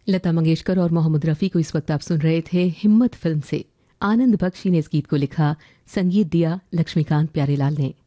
लता मंगेशकर और मोहम्मद रफ़ी को इस वक्त आप सुन रहे थे हिम्मत फिल्म से। आनंद बख्शी ने इस गीत को लिखा, संगीत दिया लक्ष्मीकांत प्यारेलाल ने।